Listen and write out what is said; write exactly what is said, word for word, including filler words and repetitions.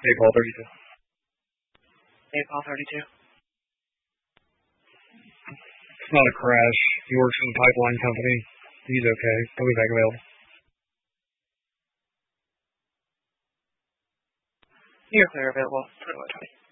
Hey, Paul thirty-two. Hey, Paul thirty-two. It's not a crash. He works for the pipeline company. He's okay. He'll be back available. You're clear available. twenty-one twenty.